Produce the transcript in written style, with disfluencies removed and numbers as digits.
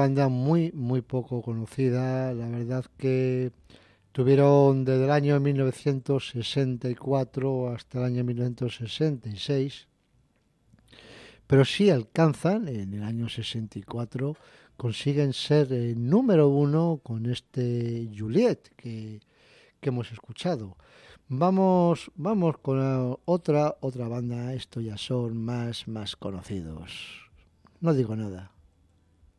banda muy poco conocida. La verdad que tuvieron desde el año 1964 hasta el año 1966, pero sí alcanzan en el año 64, consiguen ser número uno con este Juliet que hemos escuchado. Vamos con otra banda. Esto ya son más conocidos. No digo nada.